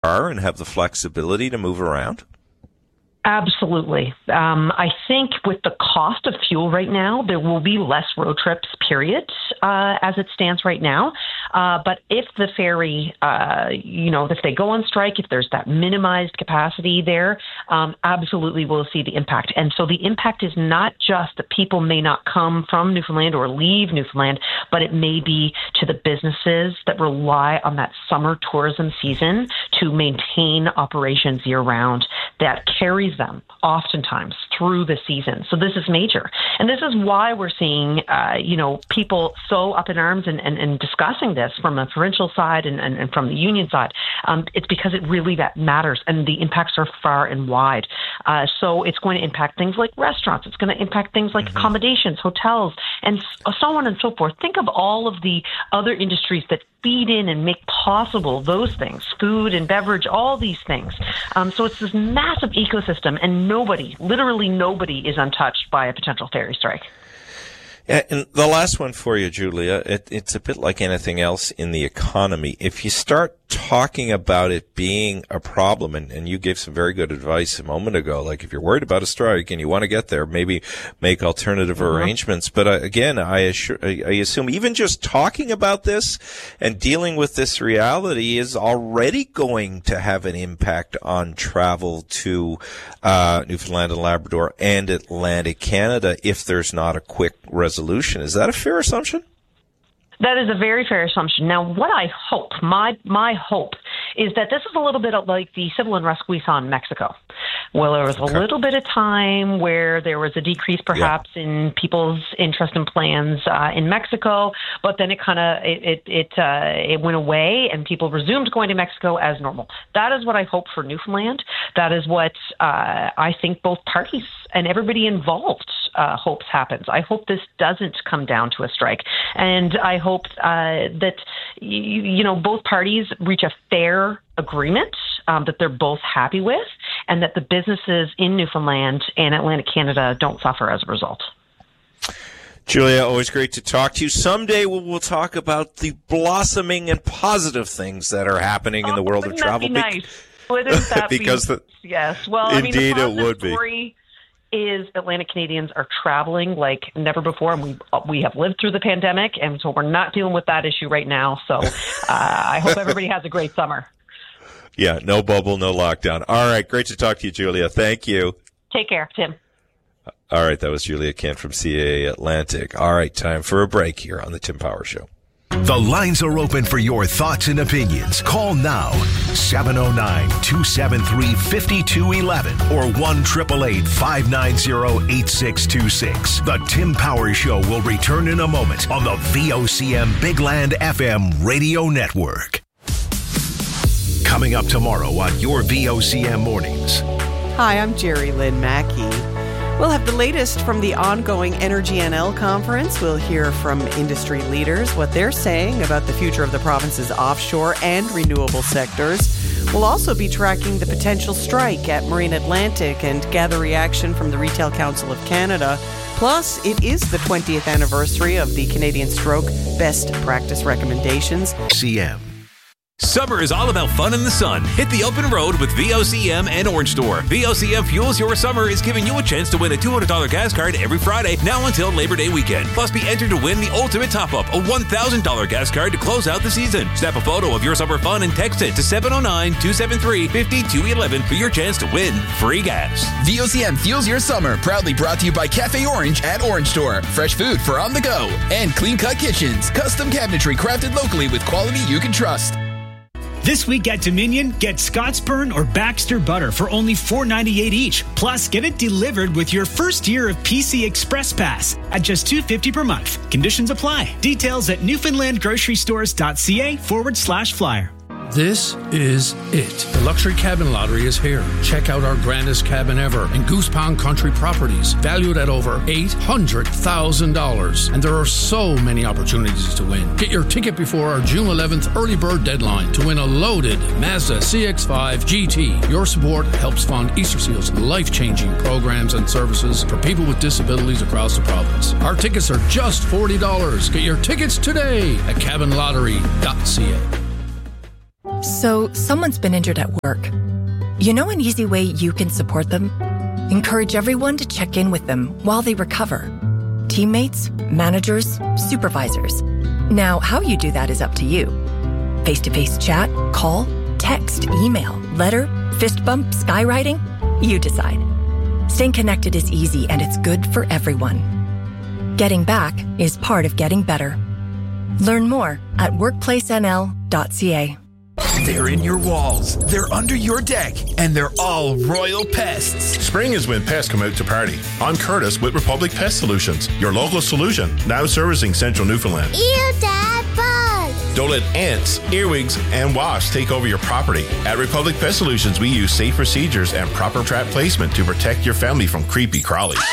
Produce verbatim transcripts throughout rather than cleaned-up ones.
car and have the flexibility to move around? Absolutely. Um, I think with the cost of fuel right now, there will be less road trips, period, uh, as it stands right now. Uh, but if the ferry, uh, you know, if they go on strike, if there's that minimized capacity there, um, absolutely we'll see the impact. And so the impact is not just that people may not come from Newfoundland or leave Newfoundland, but it may be to the businesses that rely on that summer tourism season to maintain operations year round that carries them oftentimes through the season. So this is major. And this is why we're seeing, uh, you know, people so up in arms and, and, and discussing this from a provincial side and, and, and from the union side. Um, it's because it really that matters, and the impacts are far and wide. Uh, so it's going to impact things like restaurants. It's going to impact things like mm-hmm. accommodations, hotels, and so on and so forth. Think of all of the other industries that feed in and make possible those things, food and beverage, all these things. Um, so it's this massive ecosystem, and nobody, literally nobody, is untouched by a potential ferry strike. Yeah, and the last one for you, Julia, it, it's a bit like anything else in the economy. If you start talking about it being a problem, and, and you gave some very good advice a moment ago, like if you're worried about a strike and you want to get there, maybe make alternative mm-hmm. arrangements. But uh, again, I, assure, I assume even just talking about this and dealing with this reality is already going to have an impact on travel to uh, Newfoundland and Labrador and Atlantic Canada if there's not a quick resolution. Is that a fair assumption? That is a very fair assumption. Now, what I hope, my my hope, is that this is a little bit like the civil unrest we saw in Mexico. Well, there was a okay. little bit of time where there was a decrease perhaps yeah. in people's interest and plans uh, in Mexico, but then it kind of it it it, uh, it went away and people resumed going to Mexico as normal. That is what I hope for Newfoundland. That is what uh, I think both parties and everybody involved uh, hopes happens. I hope this doesn't come down to a strike, and I hope uh, that you, you know both parties reach a fair agreement um, that they're both happy with, and that the businesses in Newfoundland and Atlantic Canada don't suffer as a result. Julia, always great to talk to you. Someday we'll, we'll talk about the blossoming and positive things that are happening oh, in the world of travel. Wouldn't that be nice? Wouldn't that because be, the, yes. Well, indeed I mean, the it would story be. Is Atlantic Canadians are traveling like never before, and we we have lived through the pandemic, and so we're not dealing with that issue right now. So uh, I hope everybody has a great summer. Yeah, no bubble, no lockdown. All right, great to talk to you, Julia. Thank you. Take care, Tim. All right, that was Julia Kent from C A A Atlantic. All right, time for a break here on the Tim Power Show. The lines are open for your thoughts and opinions. Call now, seven oh nine, two seven three, five two one one or one eight eight eight, five nine zero, eight six two six. The Tim Power Show will return in a moment on the V O C M Big Land F M radio network. Coming up tomorrow on your V O C M Mornings. Hi, I'm Jerry Lynn Mackey. We'll have the latest from the ongoing Energy N L conference. We'll hear from industry leaders, what they're saying about the future of the province's offshore and renewable sectors. We'll also be tracking the potential strike at Marine Atlantic and gather reaction from the Retail Council of Canada. Plus, it is the twentieth anniversary of the Canadian Stroke Best Practice Recommendations. C M. Summer is all about fun in the sun. Hit the open road with V O C M and Orange Store. V O C M Fuels Your Summer is giving you a chance to win a two hundred dollars gas card every Friday, now until Labor Day weekend. Plus, be entered to win the ultimate top-up, a one thousand dollars gas card to close out the season. Snap a photo of your summer fun and text it to seven oh nine, two seven three, five two one one for your chance to win free gas. V O C M Fuels Your Summer, proudly brought to you by Cafe Orange at Orange Store. Fresh food for on the go. And Clean Cut Kitchens, custom cabinetry crafted locally with quality you can trust. This week at Dominion, get Scottsburn or Baxter butter for only four ninety-eight each. Plus, get it delivered with your first year of P C Express Pass at just two fifty per month. Conditions apply. Details at newfoundlandgrocerystores.ca forward slash flyer. This is it. The Luxury Cabin Lottery is here. Check out our grandest cabin ever in Goose Pond Country Properties, valued at over eight hundred thousand dollars. And there are so many opportunities to win. Get your ticket before our June eleventh early bird deadline to win a loaded Mazda C X five G T. Your support helps fund Easter Seal's life-changing programs and services for people with disabilities across the province. Our tickets are just forty dollars. Get your tickets today at cabin lottery dot c a. So, someone's been injured at work. You know an easy way you can support them? Encourage everyone to check in with them while they recover. Teammates, managers, supervisors. Now, how you do that is up to you. Face-to-face chat, call, text, email, letter, fist bump, skywriting? You decide. Staying connected is easy and it's good for everyone. Getting back is part of getting better. Learn more at workplace n l dot c a. They're in your walls, they're under your deck, and they're all royal pests. Spring is when pests come out to party. I'm Curtis with Republic Pest Solutions, your local solution, now servicing central Newfoundland. Ew, Dad, bugs! Don't let ants, earwigs, and wasps take over your property. At Republic Pest Solutions, we use safe procedures and proper trap placement to protect your family from creepy crawlies.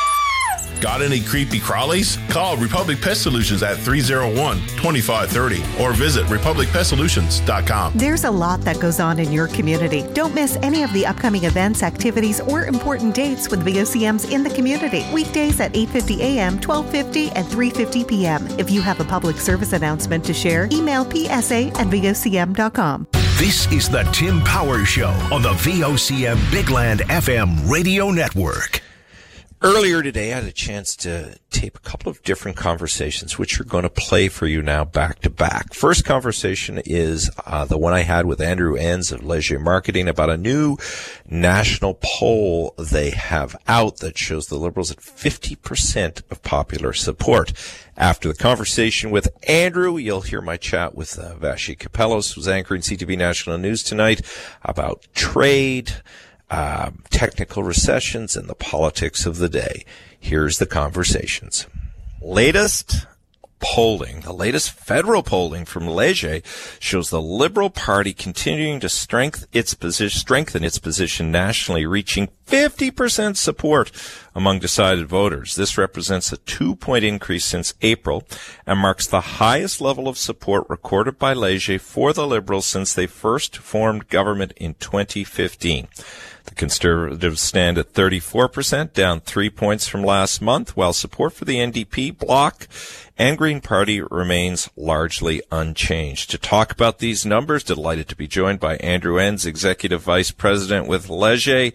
Got any creepy crawlies? Call Republic Pest Solutions at three oh one, two five three oh or visit republic pest solutions dot com. There's a lot that goes on in your community. Don't miss any of the upcoming events, activities, or important dates with V O C Ms in the community. Weekdays at eight fifty a.m., twelve fifty, and three fifty p.m. If you have a public service announcement to share, email p s a at v o c m dot com. This is the Tim Powers Show on the V O C M Big Land F M radio network. Earlier today, I had a chance to tape a couple of different conversations, which are going to play for you now back to back. First conversation is uh, the one I had with Andrew Enns of Leger Marketing about a new national poll they have out that shows the Liberals at fifty percent of popular support. After the conversation with Andrew, you'll hear my chat with uh, Vashi Kapelos, who's anchoring C T V National News tonight, about trade, Uh, technical recessions, and the politics of the day. Here's the conversations. Latest polling, the latest federal polling from Leger shows the Liberal Party continuing to strengthen its position, strengthen its position nationally, reaching fifty percent support among decided voters. This represents a two-point increase since April and marks the highest level of support recorded by Leger for the Liberals since they first formed government in twenty fifteen. The Conservatives stand at thirty-four percent, down three points from last month, while support for the N D P, Bloc, and Green Party remains largely unchanged. To talk about these numbers, delighted to be joined by Andrew Enns, Executive Vice President with Leger.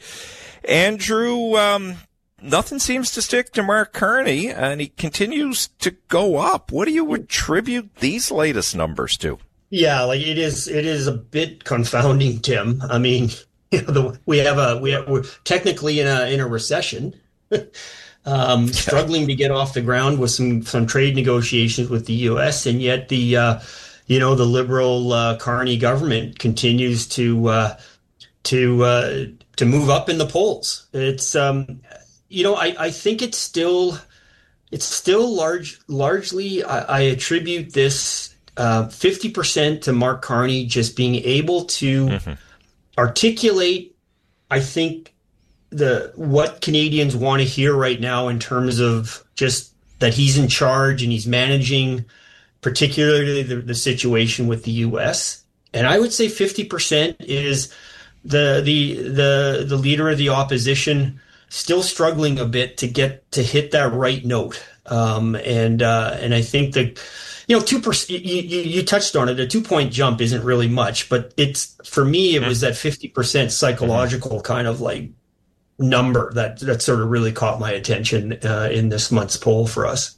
Andrew, um, nothing seems to stick to Mark Carney, and he continues to go up. What do you attribute these latest numbers to? Yeah, like it is, it is a bit confounding, Tim. I mean, you know, the, we have a we have, we're technically in a in a recession, um, struggling to get off the ground with some some trade negotiations with the U S, and yet the uh, you know the Liberal uh, Carney government continues to uh, to uh, to move up in the polls. It's um, you know I, I think it's still it's still large largely I, I attribute this uh, fifty percent to Mark Carney just being able to. Mm-hmm. articulate, I think, the what Canadians want to hear right now in terms of just that he's in charge and he's managing particularly the, the situation with the U S. And I would say fifty percent is the the the the leader of the opposition still struggling a bit to get to hit that right note. Um, and uh, and I think that you know two percent. You, you you touched on it. A two point jump isn't really much, but it's for me it was that fifty percent psychological kind of like number that that sort of really caught my attention uh, in this month's poll for us.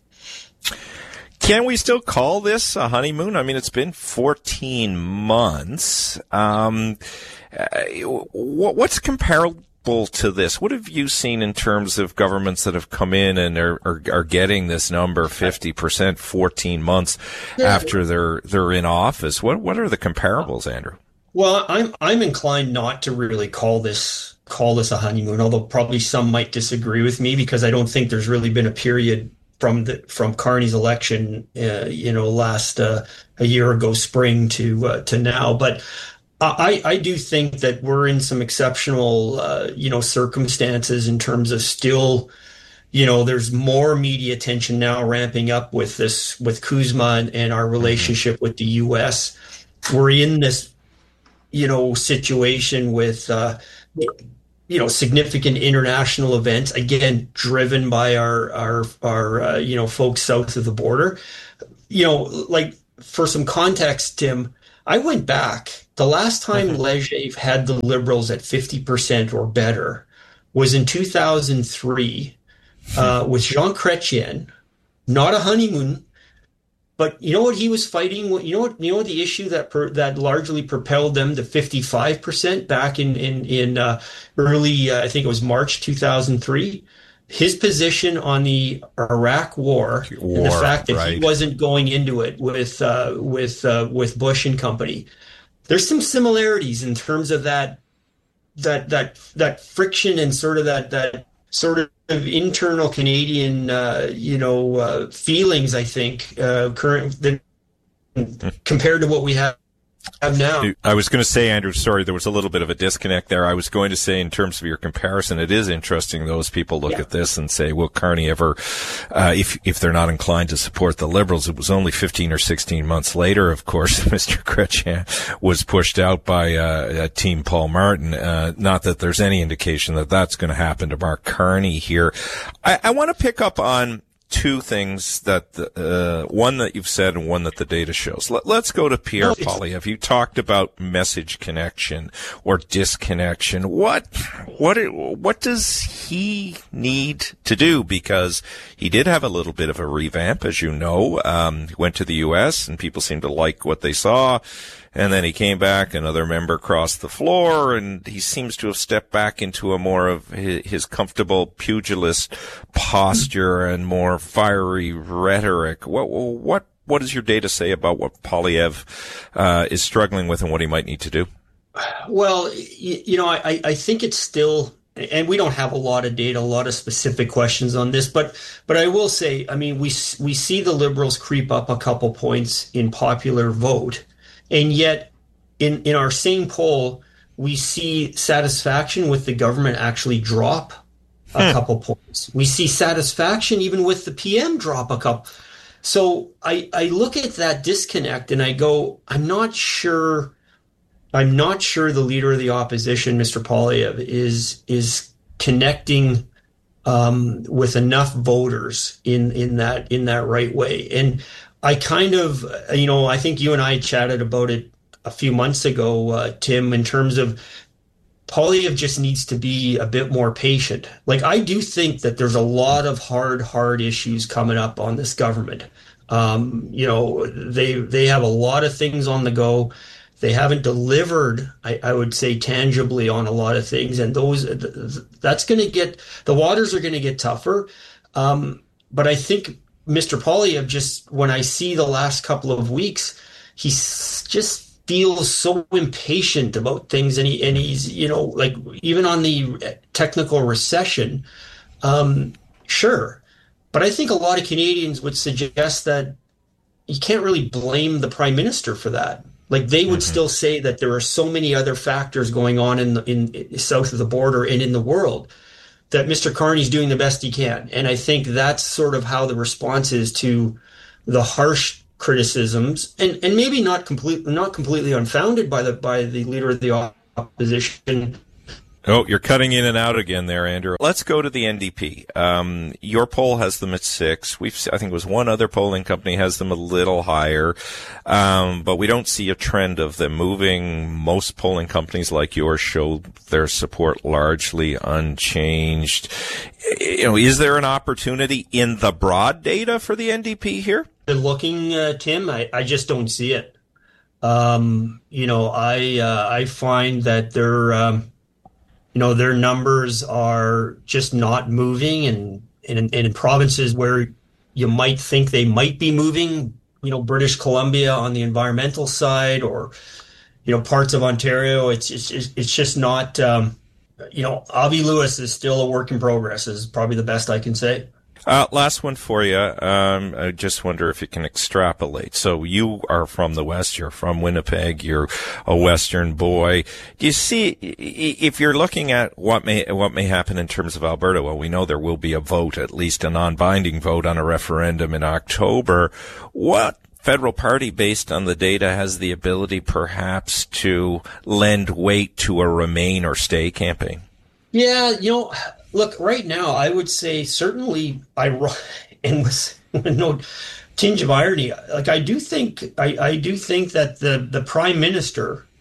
Can we still call this a honeymoon? I mean, it's been fourteen months. Um, uh, what's comparable to this? What have you seen in terms of governments that have come in and are are, are getting this number fifty percent fourteen months after they're they're in office? What what are the comparables, Andrew? Well, I'm I'm inclined not to really call this call this a honeymoon, although probably some might disagree with me because I don't think there's really been a period from the from Carney's election, uh, you know, last uh, a year ago spring to uh, to now, but. I, I do think that we're in some exceptional, uh, you know, circumstances in terms of still, you know, there's more media attention now ramping up with this, with Kuzma and, and our relationship with the U S. We're in this, you know, situation with, uh, you know, significant international events, again, driven by our, our, our, uh, you know, folks south of the border. You know, like for some context, Tim, I went back The last time Mm-hmm. Leger had the Liberals at fifty percent or better was in two thousand three uh, with Jean Chrétien. Not a honeymoon, but you know what he was fighting? You know what? You know what the issue that per, that largely propelled them to fifty-five percent back in in in uh, early, uh, I think it was March two thousand three. His position on the Iraq War, War and the fact that right. he wasn't going into it with uh, with uh, with Bush and company. There's some similarities in terms of that that that that friction and sort of that that sort of internal Canadian uh, you know uh, feelings. I think uh, current that, compared to what we have. Now. I was going to say, Andrew, sorry, there was a little bit of a disconnect there. I was going to say, in terms of your comparison, it is interesting. Those people look yeah. at this and say, will Carney ever, uh, if, if they're not inclined to support the Liberals, it was only fifteen or sixteen months later, of course, Mister Chrétien was pushed out by, uh, Team Paul Martin. Uh, not that there's any indication that that's going to happen to Mark Carney here. I, I want to pick up on two things that, uh, one that you've said and one that the data shows. Let, let's go to Pierre Poilievre. You talked about message connection or disconnection. What, what, what does he need to do? Because he did have a little bit of a revamp, as you know. Um, he went to the U S and people seemed to like what they saw. And then he came back, another member crossed the floor, and he seems to have stepped back into a more of his, his comfortable pugilist posture and more fiery rhetoric. What, what, what does your data say about what Poilievre uh, is struggling with and what he might need to do? Well, you, you know, I, I think it's still, and we don't have a lot of data, a lot of specific questions on this, but but I will say, I mean, we we see the Liberals creep up a couple points in popular vote. And yet, in, in our same poll, we see satisfaction with the government actually drop a hmm. couple points. We see satisfaction even with the P M drop a couple. So I, I look at that disconnect and I go, I'm not sure, I'm not sure the leader of the opposition, Mister Poilievre, is is connecting um, with enough voters in in that in that right way. And I kind of, you know, I think you and I chatted about it a few months ago, uh, Tim, in terms of Poilievre just needs to be a bit more patient. Like, I do think that there's a lot of hard, hard issues coming up on this government. Um, you know, they they have a lot of things on the go. They haven't delivered, I, I would say, tangibly on a lot of things. And those, that's going to get, the waters are going to get tougher. Um, but I think Mister Poilievre, just when I see the last couple of weeks, he just feels so impatient about things, and he and he's you know like even on the technical recession, um, sure, but I think a lot of Canadians would suggest that you can't really blame the Prime Minister for that. Like, they would mm-hmm. still say that there are so many other factors going on in the, in, in south of the border and in the world, that Mister Carney's doing the best he can. And I think that's sort of how the response is to the harsh criticisms, and, and maybe not completely not completely unfounded by the by the leader of the opposition. Oh, you're cutting in and out again there, Andrew. Let's go to the N D P. Um, your poll has them at six. We've, I think it was one other polling company has them a little higher. Um, but we don't see a trend of them moving. Most polling companies like yours show their support largely unchanged. You know, is there an opportunity in the broad data for the N D P here? Looking, uh, Tim, I, I just don't see it. Um, you know, I, uh, I find that they're, um, You know, their numbers are just not moving, and, and, and in provinces where you might think they might be moving, you know, British Columbia on the environmental side, or, you know, parts of Ontario, it's it's, it's just not, um, you know, Avi Lewis is still a work in progress, is probably the best I can say. Uh, last one for you. Um, I just wonder if you can extrapolate. So you are from the West. You're from Winnipeg. You're a Western boy. Do you see, if you're looking at what may, what may happen in terms of Alberta, well, we know there will be a vote, at least a non-binding vote on a referendum in October. What federal party, based on the data, has the ability perhaps to lend weight to a remain or stay campaign? Yeah, you know, look, right now, I would say certainly, I and with no tinge of irony, like I do think, I, I do think that the, the Prime Minister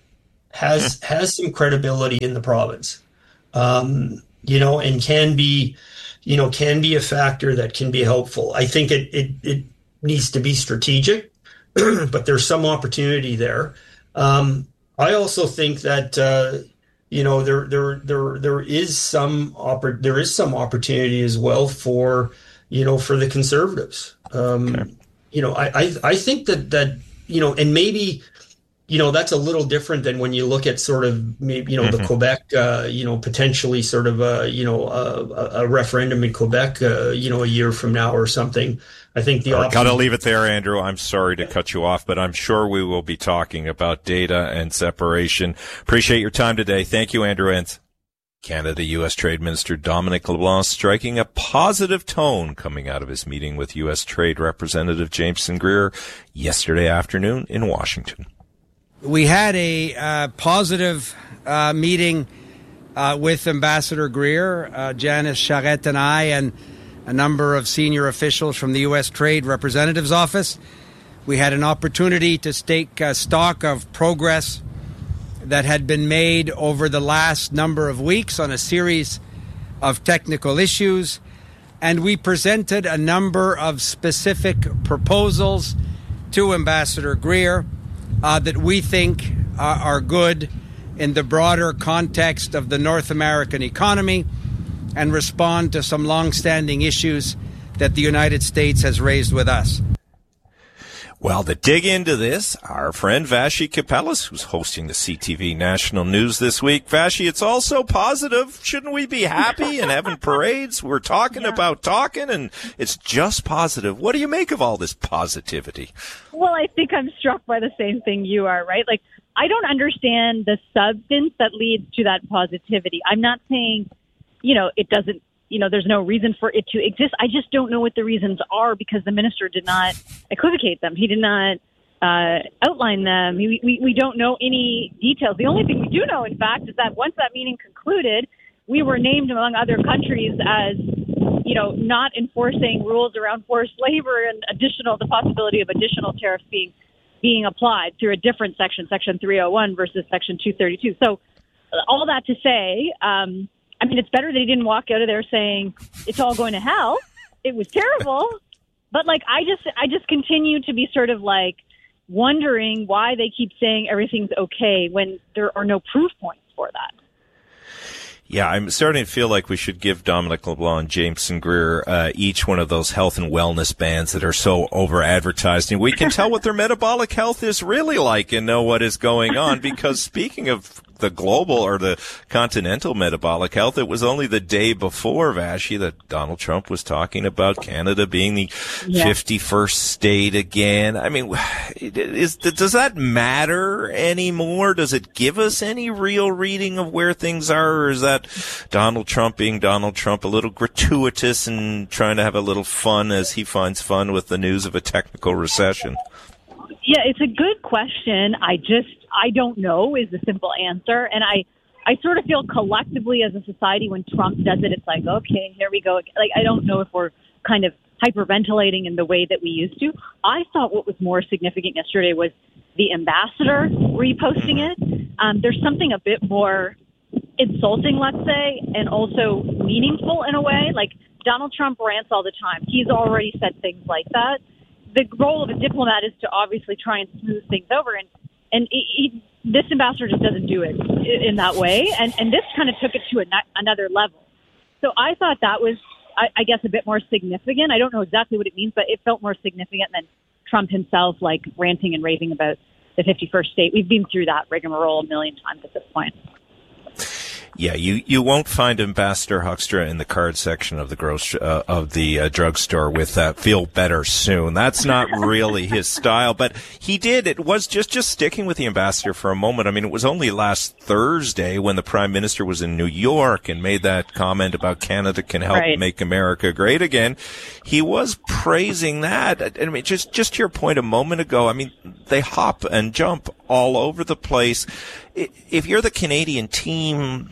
has has some credibility in the province, um, you know, and can be, you know, can be a factor that can be helpful. I think it it, it needs to be strategic, but there's some opportunity there. Um, I also think that uh, you know there there there there is some oppor- there is some opportunity as well for you know for the Conservatives. Um, okay. You know, I, I I think that that you know, and maybe. You know, that's a little different than when you look at sort of maybe, you know, mm-hmm. the Quebec, uh, you know, potentially sort of, a, you know, a, a referendum in Quebec, uh, you know, a year from now or something. I think the option. Got to leave it there, Andrew. I'm sorry to cut you off, but I'm sure we will be talking about data and separation. Appreciate your time today. Thank you, Andrew Enns. Canada U S Trade Minister Dominic LeBlanc striking a positive tone coming out of his meeting with U S Trade Representative Jameson Greer yesterday afternoon in Washington. We had a uh, positive uh, meeting uh, with Ambassador Greer, uh, Janice Charette and I, and a number of senior officials from the U S Trade Representative's Office. We had an opportunity to take uh, stock of progress that had been made over the last number of weeks on a series of technical issues, and we presented a number of specific proposals to Ambassador Greer Uh, that we think uh, are good in the broader context of the North American economy and respond to some long-standing issues that the United States has raised with us. Well, to dig into this, our friend Vassy Kapelis, who's hosting the C T V National News this week. Vassy, it's all so positive. Shouldn't we be happy and having parades? We're talking yeah. about talking, and it's just positive. What do you make of all this positivity? Well, I think I'm struck by the same thing you are, right? Like, I don't understand the substance that leads to that positivity. I'm not saying, you know, it doesn't, you know, there's no reason for it to exist. I just don't know what the reasons are because the minister did not equivocate them. He did not uh, outline them. We, we, we don't know any details. The only thing we do know, in fact, is that once that meeting concluded, we were named among other countries as, you know, not enforcing rules around forced labor and additional, the possibility of additional tariffs being being applied through a different section, Section three oh one versus Section two thirty-two. So all that to say, um, I mean, it's better that he didn't walk out of there saying it's all going to hell. It was terrible. But like, I just, I just continue to be sort of like wondering why they keep saying everything's okay when there are no proof points for that. Yeah, I'm starting to feel like we should give Dominic LeBlanc and Jameson Greer uh, each one of those health and wellness bands that are so over-advertised. And we can tell what their metabolic health is really like and know what is going on. Because speaking of the global or the continental metabolic health, it was only the day before, Vassy, that Donald Trump was talking about Canada being the yeah. fifty-first state again. I mean, is, does that matter anymore? Does it give us any real reading of where things are? Or is that Donald Trump being Donald Trump, a little gratuitous and trying to have a little fun as he finds fun with the news of a technical recession? Yeah, it's a good question. I just, I don't know is the simple answer. And I, I sort of feel collectively as a society when Trump does it, it's like, okay, here we go. Like, I don't know if we're kind of hyperventilating in the way that we used to. I thought what was more significant yesterday was the ambassador reposting it. Um, there's something a bit more insulting, let's say, and also meaningful in a way. Like, Donald Trump rants all the time. He's already said things like that. The role of a diplomat is to obviously try and smooth things over, and and he, he, this ambassador just doesn't do it in that way, and and this kind of took it to a, another level. So I thought that was, I, I guess, a bit more significant. I don't know exactly what it means, but it felt more significant than Trump himself, like ranting and raving about the fifty-first state. We've been through that rigmarole a million times at this point. Yeah, you, you won't find Ambassador Hoekstra in the card section of the gross uh, of the uh, drugstore with uh, "Feel Better Soon." That's not really his style, but he did. It was just just sticking with the ambassador for a moment. I mean, it was only last Thursday when the Prime Minister was in New York and made that comment about Canada can help right. make America great again. He was praising that. I mean, just just to your point a moment ago. I mean, they hop and jump all over the place. If you're the Canadian team,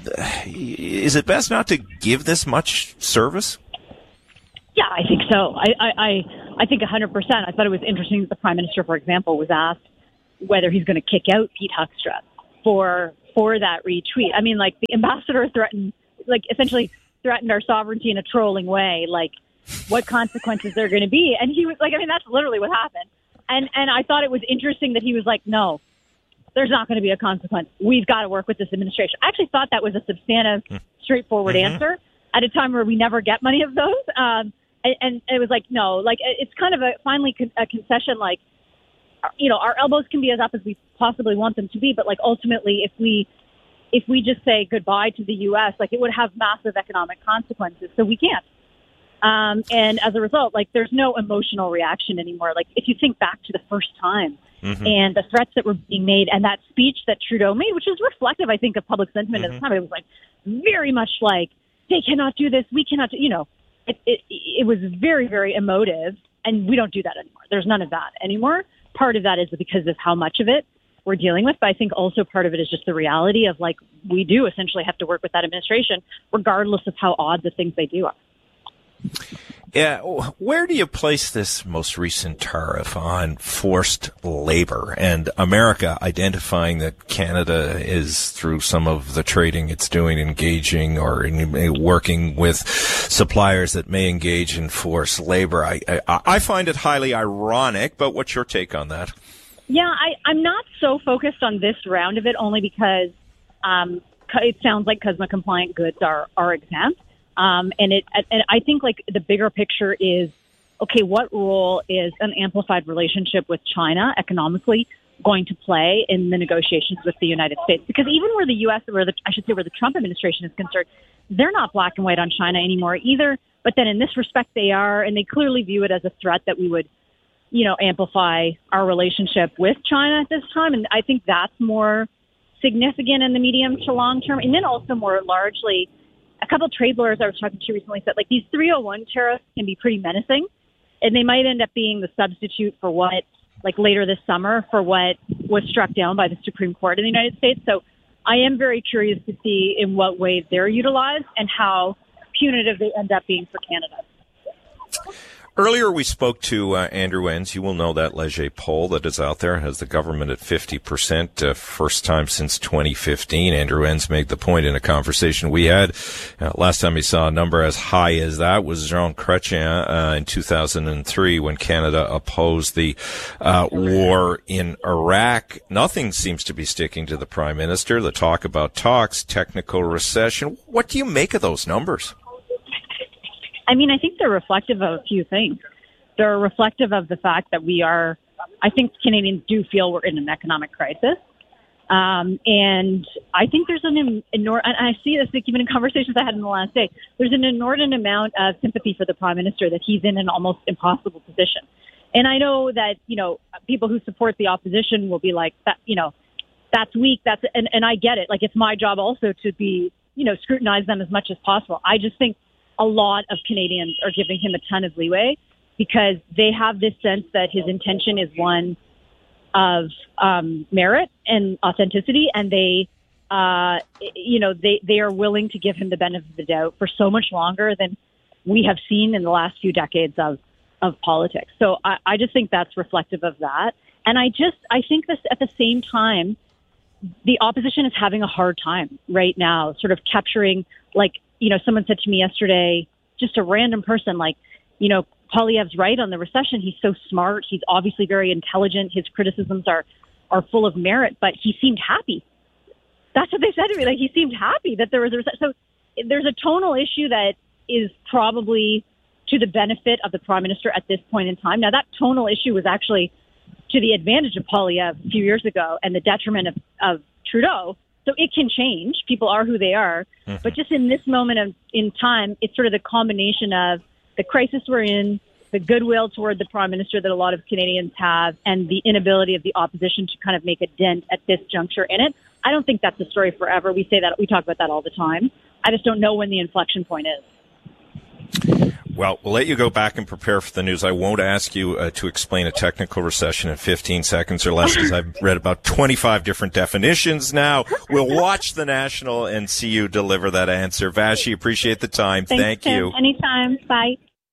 is it best not to give this much service? Yeah, I think so. I, I, I think one hundred percent. I thought it was interesting that the Prime Minister, for example, was asked whether he's going to kick out Pete Hoekstra for for that retweet. I mean, like the ambassador threatened, like essentially threatened our sovereignty in a trolling way, like what consequences there are going to be. And he was like, I mean, that's literally what happened. And and I thought it was interesting that he was like, no, there's not going to be a consequence. We've got to work with this administration. I actually thought that was a substantive, straightforward mm-hmm. answer at a time where we never get many of those. Um, and, and it was like, no, like it's kind of a finally con- a concession, like, you know, our elbows can be as up as we possibly want them to be. But like ultimately, if we if we just say goodbye to the U S, like it would have massive economic consequences. So we can't. Um, and as a result, like there's no emotional reaction anymore. Like if you think back to the first time mm-hmm. and the threats that were being made and that speech that Trudeau made, which was reflective, I think, of public sentiment mm-hmm. at the time, it was like very much like they cannot do this. We cannot do, you know, it, it, it was very, very emotive. And we don't do that anymore. There's none of that anymore. Part of that is because of how much of it we're dealing with. But I think also part of it is just the reality of like we do essentially have to work with that administration, regardless of how odd the things they do are. Yeah, where do you place this most recent tariff on forced labor and America identifying that Canada is, through some of the trading it's doing, engaging or in, working with suppliers that may engage in forced labor? I, I, I find it highly ironic, but what's your take on that? Yeah, I, I'm not so focused on this round of it only because um, it sounds like C U S M A-compliant goods are, are exempt. Um, and it, and I think like the bigger picture is, okay, what role is an amplified relationship with China economically going to play in the negotiations with the United States? Because even where the U S, where the, I should say where the Trump administration is concerned, they're not black and white on China anymore either. But then in this respect, they are, and they clearly view it as a threat that we would, you know, amplify our relationship with China at this time. And I think that's more significant in the medium to long term. And then also more largely, a couple of trade lawyers I was talking to recently said, like, these three oh one tariffs can be pretty menacing, and they might end up being the substitute for what, like, later this summer, for what was struck down by the Supreme Court in the United States. So I am very curious to see in what ways they're utilized and how punitive they end up being for Canada. Earlier, we spoke to uh, Andrew Enns. You will know that Leger poll that is out there has the government at fifty percent, uh, first time since twenty fifteen. Andrew Enns made the point in a conversation we had. Uh, last time he saw a number as high as that was Jean Chrétien uh, in two thousand three when Canada opposed the uh, war in Iraq. Nothing seems to be sticking to the Prime Minister. The talk about talks, technical recession. What do you make of those numbers? I mean, I think they're reflective of a few things. They're reflective of the fact that we are, I think Canadians do feel we're in an economic crisis. Um, and I think there's an enormous, and I see this even in conversations I had in the last day, there's an inordinate amount of sympathy for the Prime Minister that he's in an almost impossible position. And I know that, you know, people who support the opposition will be like, that, you know, that's weak. That's, and, and I get it. Like, it's my job also to be, you know, scrutinize them as much as possible. I just think a lot of Canadians are giving him a ton of leeway because they have this sense that his intention is one of um, merit and authenticity, and they, uh, you know, they, they are willing to give him the benefit of the doubt for so much longer than we have seen in the last few decades of, of politics. So I, I just think that's reflective of that. And I just, I think this at the same time, the opposition is having a hard time right now, sort of capturing, like, you know, someone said to me yesterday, just a random person, like, you know, Poilievre's right on the recession. He's so smart. He's obviously very intelligent. His criticisms are, are full of merit, but he seemed happy. That's what they said to me. Like, he seemed happy that there was a recession. So there's a tonal issue that is probably to the benefit of the Prime Minister at this point in time. Now, that tonal issue was actually to the advantage of Poilievre a few years ago and the detriment of, of Trudeau. So it can change. People are who they are. Mm-hmm. But just in this moment of in time, it's sort of the combination of the crisis we're in, the goodwill toward the Prime Minister that a lot of Canadians have, and the inability of the opposition to kind of make a dent at this juncture in it. I don't think that's the story forever. We say that, we talk about that all the time. I just don't know when the inflection point is. Well, we'll let you go back and prepare for the news. I won't ask you uh, to explain a technical recession in fifteen seconds or less because I've read about twenty-five different definitions now. We'll watch the National and see you deliver that answer. Vashi, appreciate the time. Thanks, Thank Tim. you. Anytime. Bye.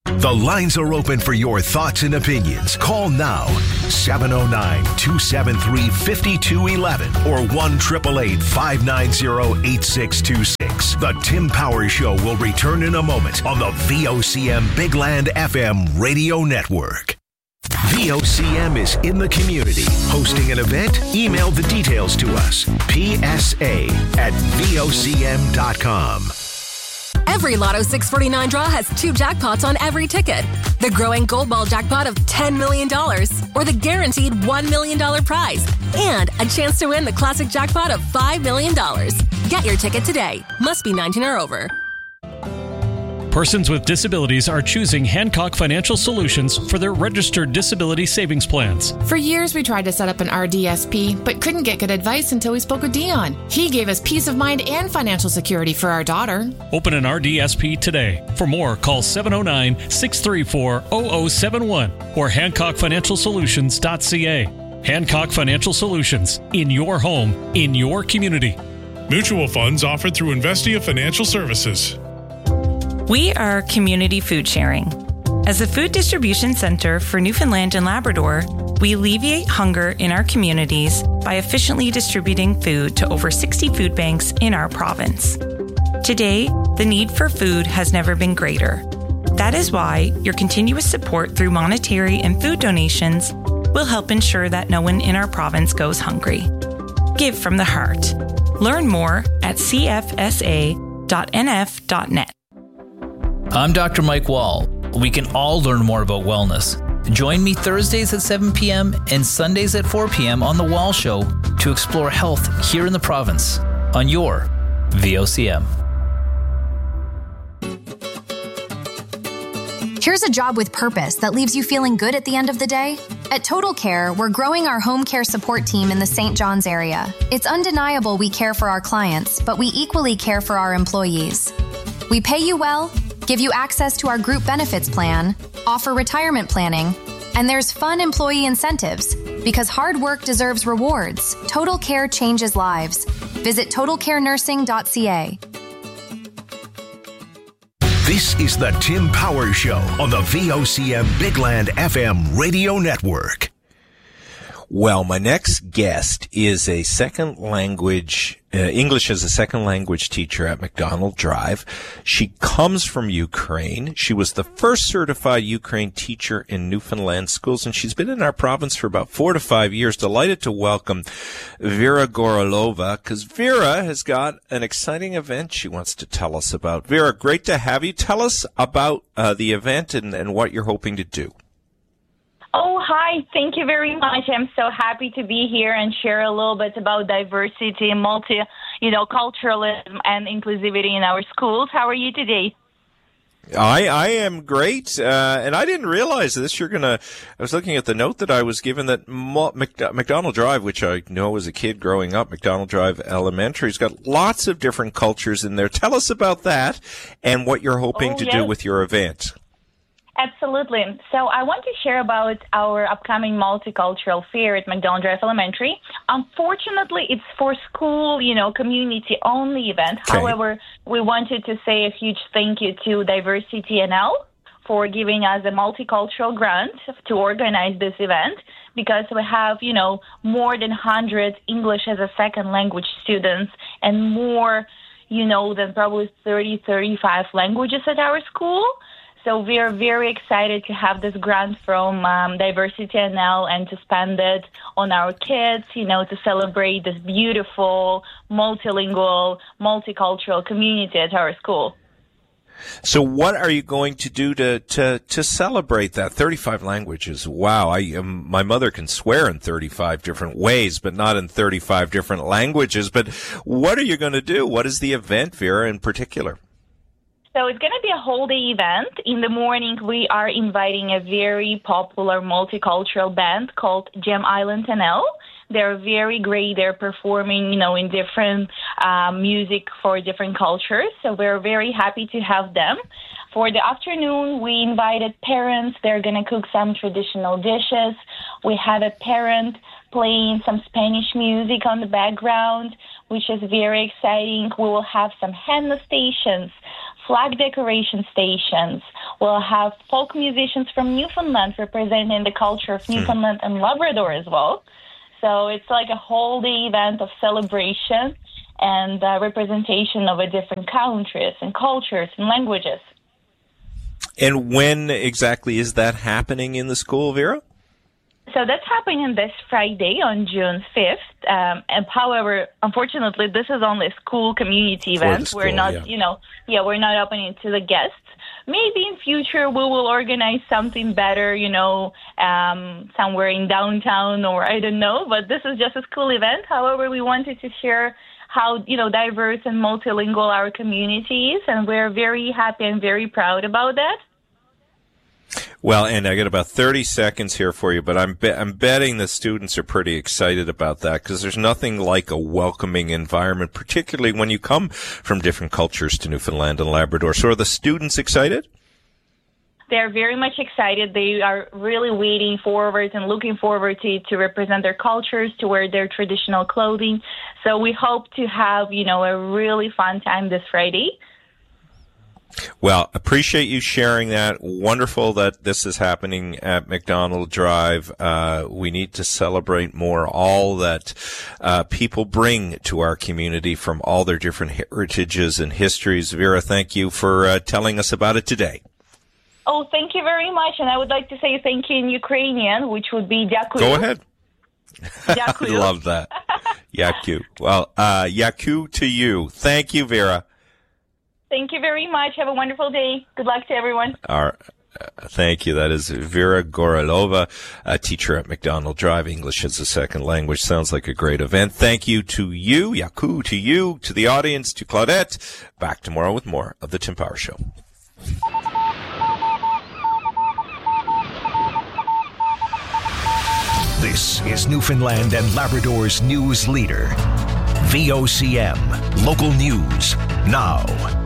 The lines are open for your thoughts and opinions. Call now, seven oh nine, two seven three, five two one one or one eight eight eight, five nine zero, eight six two six. The Tim Powers Show will return in a moment on the V O C M Big Land F M radio network. V O C M is in the community. Hosting an event? Email the details to us. P S A at V O C M dot com. Every Lotto six forty-nine draw has two jackpots on every ticket. The growing Gold Ball jackpot of ten million dollars or the guaranteed one million dollars prize. And a chance to win the classic jackpot of five million dollars. Get your ticket today. Must be nineteen or over. Persons with disabilities are choosing Hancock Financial Solutions for their registered disability savings plans. For years, we tried to set up an R D S P, but couldn't get good advice until we spoke with Dion. He gave us peace of mind and financial security for our daughter. Open an R D S P today. For more, call seven oh nine, six three four, zero zero seven one or hancock financial solutions dot c a. Hancock Financial Solutions. In your home, in your community. Mutual funds offered through Investia Financial Services. We are Community Food Sharing. As a food distribution center for Newfoundland and Labrador, we alleviate hunger in our communities by efficiently distributing food to over sixty food banks in our province. Today, the need for food has never been greater. That is why your continuous support through monetary and food donations will help ensure that no one in our province goes hungry. Give from the heart. Learn more at c f s a dot n f dot net. I'm Doctor Mike Wall. We can all learn more about wellness. Join me Thursdays at seven p.m. and Sundays at four p.m. on The Wall Show to explore health here in the province on your V O C M. Here's a job with purpose that leaves you feeling good at the end of the day. At Total Care, we're growing our home care support team in the Saint John's area. It's undeniable we care for our clients, but we equally care for our employees. We pay you well, give you access to our group benefits plan, offer retirement planning, and there's fun employee incentives because hard work deserves rewards. Total Care changes lives. Visit total care nursing dot c a. This is the Tim Powers Show on the V O C M Big Land F M radio network. Well, my next guest is a second language, uh, English as a second language teacher at McDonald Drive. She comes from Ukraine. She was the first certified Ukraine teacher in Newfoundland schools, and she's been in our province for about four to five years. Delighted to welcome Vera Gorolova, because Vera has got an exciting event she wants to tell us about. Vera, great to have you. Tell us about uh, the event and, and what you're hoping to do. Oh, hi. Thank you very much. I'm so happy to be here and share a little bit about diversity, multi, you know, culturalism and inclusivity in our schools. How are you today? I I am great, uh, and I didn't realize this. You're gonna. I was looking at the note that I was given that McDonald Drive, which I know as a kid growing up, McDonald Drive Elementary, has got lots of different cultures in there. Tell us about that and what you're hoping oh, to yes. do with your event. Absolutely. So I want to share about our upcoming multicultural fair at McDonald Drive Elementary. Unfortunately, it's for school, you know, community-only event. Okay. However, we wanted to say a huge thank you to Diversity N L for giving us a multicultural grant to organize this event, because we have, you know, more than one hundred English as a second language students and more, you know, than probably thirty, thirty-five languages at our school. So we are very excited to have this grant from um, Diversity N L and to spend it on our kids, you know, to celebrate this beautiful, multilingual, multicultural community at our school. So what are you going to do to, to, to celebrate that? thirty-five languages. Wow. I, um, my mother can swear in thirty-five different ways, but not in thirty-five different languages. But what are you going to do? What is the event, Vera, in particular? So it's going to be a whole day event. In the morning, we are inviting a very popular multicultural band called Gem Island N L. They're very great. They're performing, you know, in different uh, music for different cultures. So we're very happy to have them. For the afternoon, we invited parents. They're going to cook some traditional dishes. We have a parent playing some Spanish music on the background, which is very exciting. We will have some henna stations, flag decoration stations. We'll have folk musicians from Newfoundland representing the culture of Newfoundland and Labrador as well. So it's like a whole day event of celebration and uh, representation of a different countries and cultures and languages. And when exactly is that happening in the school, Vera? So that's happening this Friday on June fifth. Um, and however, unfortunately, this is only a school community event. School, we're not, yeah. you know, yeah, we're not opening to the guests. Maybe in future we will organize something better, you know, um, somewhere in downtown or I don't know. But this is just a school event. However, we wanted to share how, you know, diverse and multilingual our community is, and we're very happy and very proud about that. Well, and I got about thirty seconds here for you, but I'm be- I'm betting the students are pretty excited about that because there's nothing like a welcoming environment, particularly when you come from different cultures to Newfoundland and Labrador. So are the students excited? They're very much excited. They are really waiting forward and looking forward to to represent their cultures, to wear their traditional clothing. So we hope to have, you know, a really fun time this Friday. Well, appreciate you sharing that. Wonderful that this is happening at McDonald Drive. Uh, we need to celebrate more all that uh, people bring to our community from all their different heritages and histories. Vera, thank you for uh, telling us about it today. Oh, thank you very much. And I would like to say thank you in Ukrainian, which would be Дякую. Go ahead. Дякую. I love that. Yaku. Well, uh, Yaku to you. Thank you, Vera. Thank you very much. Have a wonderful day. Good luck to everyone. Our, uh, thank you. That is Vera Gorilova, a teacher at McDonald Drive. English as a second language. Sounds like a great event. Thank you to you, Yaku, to you, to the audience, to Claudette. Back tomorrow with more of The Tim Power Show. This is Newfoundland and Labrador's news leader. V O C M. Local news now.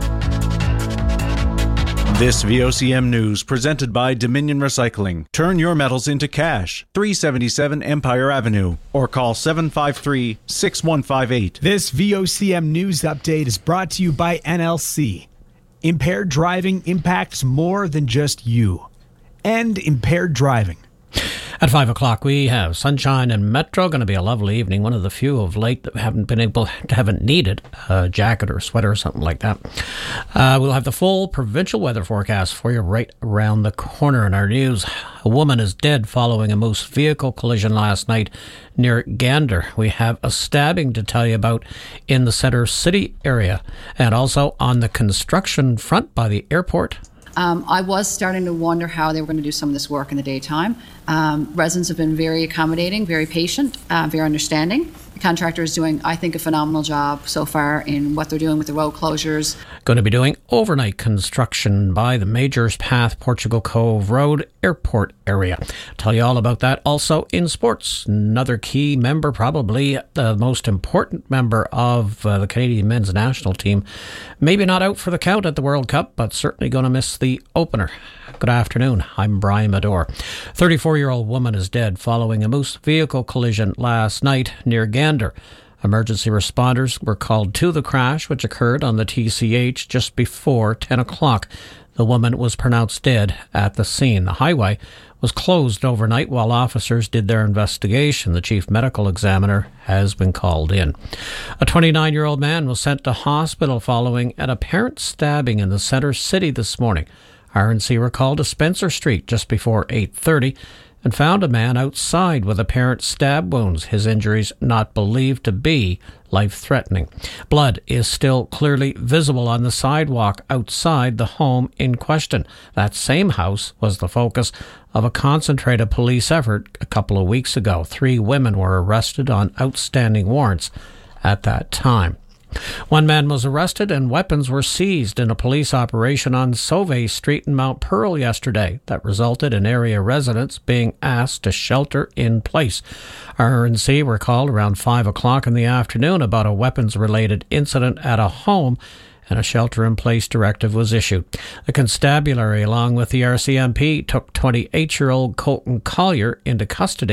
This V O C M News presented by Dominion Recycling. Turn your metals into cash. three seventy-seven Empire Avenue or call seven five three, six one five eight. This V O C M News update is brought to you by N L C. Impaired driving impacts more than just you. End impaired driving. At five o'clock, we have sunshine and Metro. Going to be a lovely evening. One of the few of late that haven't been able to haven't needed a jacket or a sweater or something like that. Uh, we'll have the full provincial weather forecast for you right around the corner in our news. A woman is dead following a moose vehicle collision last night near Gander. We have a stabbing to tell you about in the Centre City area, and also on the construction front by the airport. Um, I was starting to wonder how they were going to do some of this work in the daytime. Um, residents have been very accommodating, very patient, uh, very understanding. The contractor is doing, I think, a phenomenal job so far in what they're doing with the road closures. Going to be doing overnight construction by the Majors Path, Portugal Cove Road, airport area. Tell you all about that. Also in sports, another key member, probably the most important member of uh, the Canadian men's national team. Maybe not out for the count at the World Cup, but certainly going to miss the opener. Good afternoon. I'm Brian Madore. thirty-four-year-old woman is dead following a moose vehicle collision last night near Gander. Emergency responders were called to the crash, which occurred on the T C H just before ten o'clock. The woman was pronounced dead at the scene. The highway was closed overnight while officers did their investigation. The chief medical examiner has been called in. A twenty-nine-year-old man was sent to hospital following an apparent stabbing in the Centre City this morning. R N C were called to Spencer Street just before eight thirty and found a man outside with apparent stab wounds, his injuries not believed to be life-threatening. Blood is still clearly visible on the sidewalk outside the home in question. That same house was the focus of a concentrated police effort a couple of weeks ago. Three women were arrested on outstanding warrants at that time. One man was arrested and weapons were seized in a police operation on Sauve Street in Mount Pearl yesterday that resulted in area residents being asked to shelter in place. R N C were called around five o'clock in the afternoon about a weapons-related incident at a home, and a shelter-in-place directive was issued. The constabulary, along with the R C M P, took twenty-eight-year-old Colton Collier into custody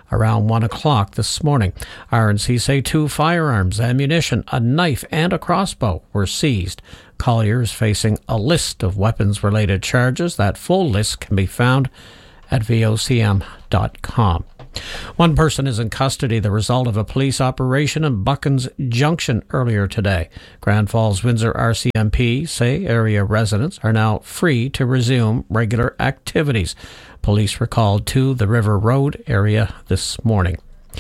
around one o'clock this morning. R N C say two firearms, ammunition, a knife and a crossbow were seized. Collier is facing a list of weapons-related charges. That full list can be found at V O C M dot com. One person is in custody, the result of a police operation in Buckens Junction earlier today. Grand Falls Windsor R C M P say area residents are now free to resume regular activities. Police were called to the River Road area this morning.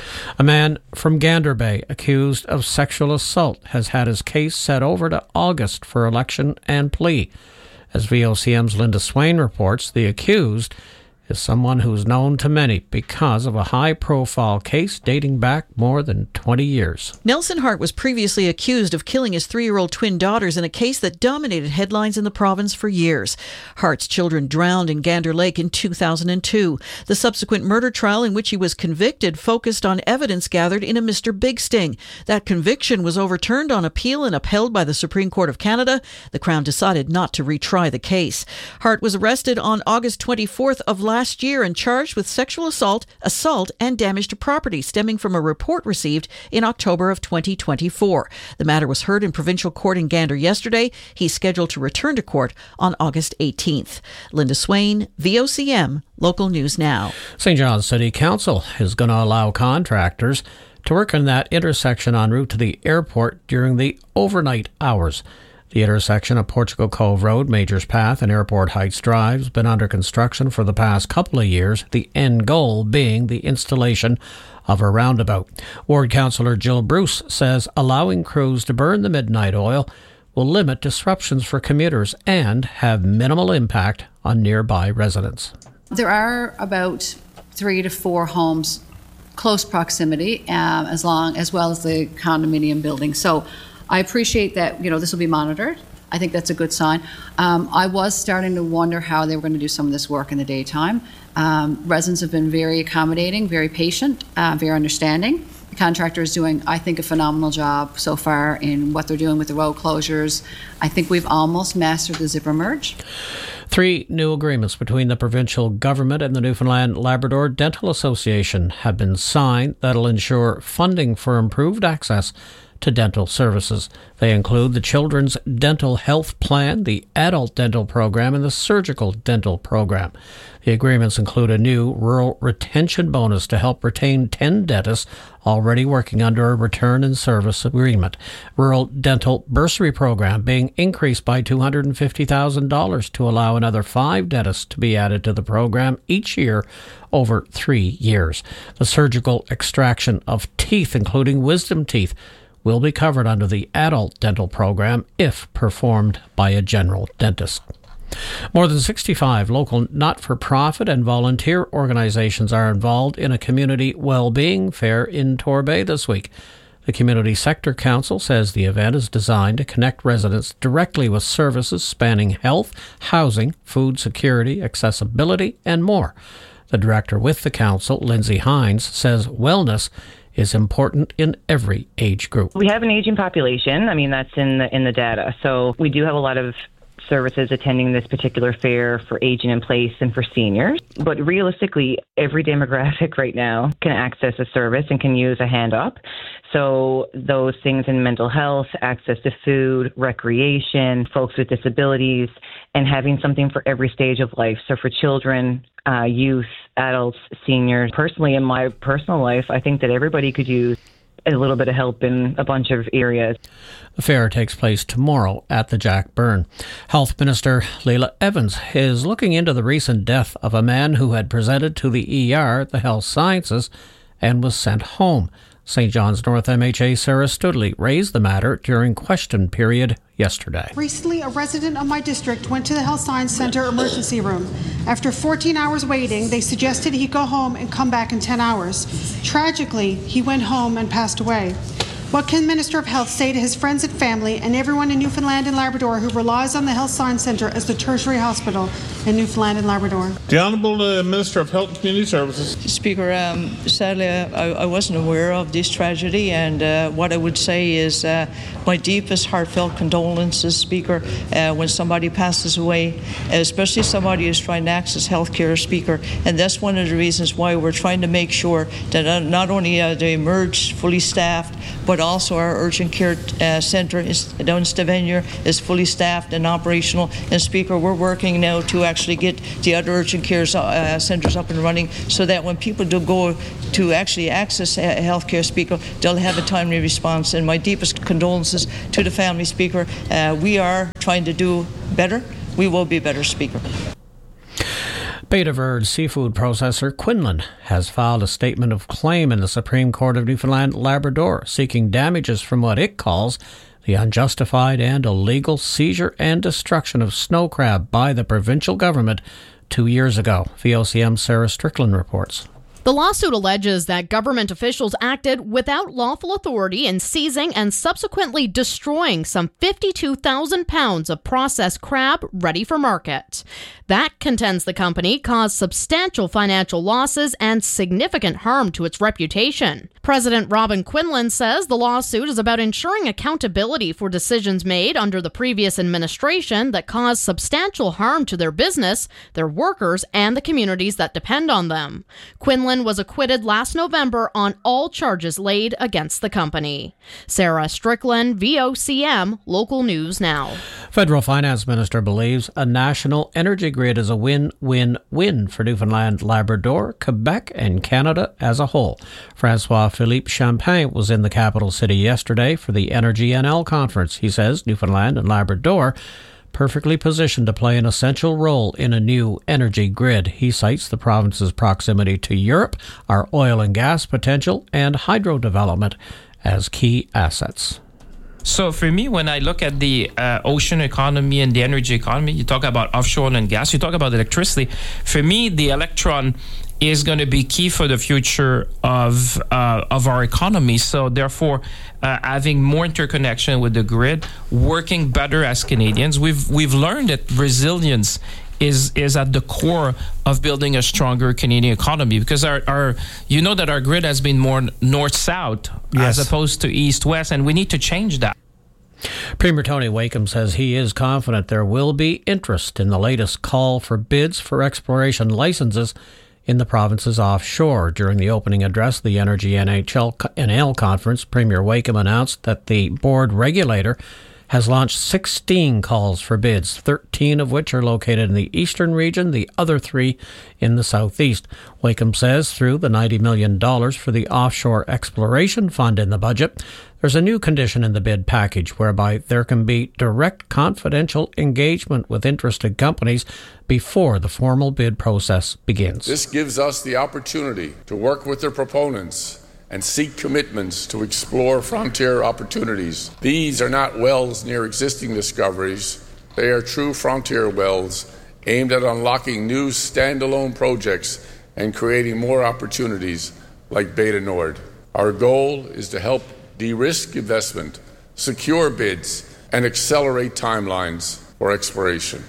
A man from Gander Bay accused of sexual assault has had his case set over to August for election and plea. As V O C M's Linda Swain reports, the accused is someone who's known to many because of a high-profile case dating back more than twenty years. Nelson Hart was previously accused of killing his three-year-old twin daughters in a case that dominated headlines in the province for years. Hart's children drowned in Gander Lake in two thousand two. The subsequent murder trial in which he was convicted focused on evidence gathered in a Mister Big Sting. That conviction was overturned on appeal and upheld by the Supreme Court of Canada. The Crown decided not to retry the case. Hart was arrested on August twenty-fourth of last Last year and charged with sexual assault, assault and damage to property stemming from a report received in October of twenty twenty-four. The matter was heard in provincial court in Gander yesterday. He's scheduled to return to court on August eighteenth. Linda Swain, V O C M, Local News Now. Saint John's City Council is going to allow contractors to work in that intersection en route to the airport during the overnight hours. The intersection of Portugal Cove Road, Majors Path, and Airport Heights Drive has been under construction for the past couple of years, the end goal being the installation of a roundabout. Ward Councillor Jill Bruce says allowing crews to burn the midnight oil will limit disruptions for commuters and have minimal impact on nearby residents. There are about three to four homes close proximity, um, as long as well as the condominium building. So I appreciate that, you know, this will be monitored. I think that's a good sign. Um, I was starting to wonder how they were going to do some of this work in the daytime. Um, residents have been very accommodating, very patient, uh, very understanding. The contractor is doing, I think, a phenomenal job so far in what they're doing with the road closures. I think we've almost mastered the zipper merge. Three new agreements between the provincial government and the Newfoundland Labrador Dental Association have been signed that'll ensure funding for improved access to dental services. They include the Children's Dental Health Plan, the Adult Dental Program, and the Surgical Dental Program. The agreements include a new rural retention bonus to help retain ten dentists already working under a return and service agreement. Rural Dental Bursary Program being increased by two hundred fifty thousand dollars to allow another five dentists to be added to the program each year over three years. The surgical extraction of teeth, including wisdom teeth, will be covered under the adult dental program if performed by a general dentist. More than sixty-five local not-for-profit and volunteer organizations are involved in a community well-being fair in Torbay this week. The Community Sector Council says the event is designed to connect residents directly with services spanning health, housing, food security, accessibility, and more. The director with the council, Lindsay Hines, says wellness is important in every age group. We have an aging population. I mean, that's in the in the data. So we do have a lot of services attending this particular fair for aging in place and for seniors. But realistically, every demographic right now can access a service and can use a hand up. So those things in mental health, access to food, recreation, folks with disabilities, and having something for every stage of life. So for children, uh, youth, adults, seniors. Personally, in my personal life, I think that everybody could use a little bit of help in a bunch of areas. The fair takes place tomorrow at the Jack Byrne. Health Minister Leila Evans is looking into the recent death of a man who had presented to the E R at the Health Sciences and was sent home. Saint John's North M H A Sarah Studley raised the matter during question period yesterday. Recently, a resident of my district went to the Health Science Center emergency room. After fourteen hours waiting, they suggested he go home and come back in ten hours. Tragically, he went home and passed away. What can the Minister of Health say to his friends and family and everyone in Newfoundland and Labrador who relies on the Health Science Centre as the tertiary hospital in Newfoundland and Labrador? The Honourable uh, Minister of Health and Community Services. Speaker, um, sadly, I, I wasn't aware of this tragedy, and uh, what I would say is uh, my deepest heartfelt condolences, Speaker, uh, when somebody passes away, especially somebody who's trying to access health care, Speaker. And that's one of the reasons why we're trying to make sure that not only are they emerged fully staffed, but also our urgent care uh, centre is, down in Stavanger is fully staffed and operational. And Speaker, we're working now to actually get the other urgent care uh, centres up and running so that when people do go to actually access uh, health care, Speaker, they'll have a timely response. And my deepest condolences to the family, Speaker. Uh, we are trying to do better. We will be better, Speaker. Beta Verde seafood processor Quinlan has filed a statement of claim in the Supreme Court of Newfoundland and Labrador, seeking damages from what it calls the unjustified and illegal seizure and destruction of snow crab by the provincial government two years ago. V O C M's Sarah Strickland reports. The lawsuit alleges that government officials acted without lawful authority in seizing and subsequently destroying some fifty-two thousand pounds of processed crab ready for market. That, contends the company, caused substantial financial losses and significant harm to its reputation. President Robin Quinlan says the lawsuit is about ensuring accountability for decisions made under the previous administration that caused substantial harm to their business, their workers, and the communities that depend on them. Quinlan was acquitted last November on all charges laid against the company. Sarah Strickland, V O C M, Local News Now. Federal Finance Minister believes a national energy grid is a win-win-win for Newfoundland, Labrador, Quebec, and Canada as a whole. Francois Philippe Champagne was in the capital city yesterday for the Energy N L conference. He says Newfoundland and Labrador perfectly positioned to play an essential role in a new energy grid. He cites the province's proximity to Europe, our oil and gas potential, and hydro development as key assets. So for me, when I look at the uh, ocean economy and the energy economy, you talk about offshore oil and gas, you talk about electricity. For me, the electron is going to be key for the future of uh, of our economy. So therefore, uh, having more interconnection with the grid, working better as Canadians, we've we've learned that resilience is is at the core of building a stronger Canadian economy, because our, our you know that our grid has been more north-south yes. as opposed to east-west, and we need to change that. Premier Tony Wakeham says he is confident there will be interest in the latest call for bids for exploration licenses in the province's offshore. During the opening address of the Energy N H L N L conference, Premier Wakeham announced that the board regulator has launched sixteen calls for bids, thirteen of which are located in the eastern region, the other three in the southeast. Wakeham says through the ninety million dollars for the Offshore Exploration Fund in the budget, there's a new condition in the bid package whereby there can be direct confidential engagement with interested companies before the formal bid process begins. This gives us the opportunity to work with the proponents and seek commitments to explore frontier opportunities. These are not wells near existing discoveries. They are true frontier wells aimed at unlocking new standalone projects and creating more opportunities like Beta Nord. Our goal is to help de-risk investment, secure bids, and accelerate timelines for exploration.